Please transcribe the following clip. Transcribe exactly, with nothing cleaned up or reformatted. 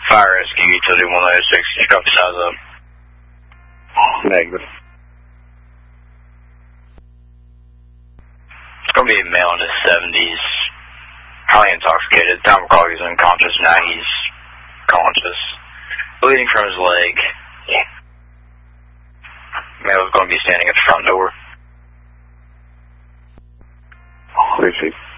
Fire rescue, utility one oh six, just copy size up. Negative. It's going to be a male in his seventies, probably intoxicated. Time of call, he's unconscious, now he's conscious. Bleeding from his leg. Male's going to be standing at the front door. Receive.